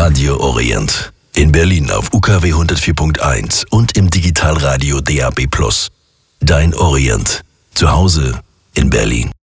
Radio Orient. In Berlin auf UKW 104.1 und im Digitalradio DAB+. Dein Orient. Zu Hause in Berlin.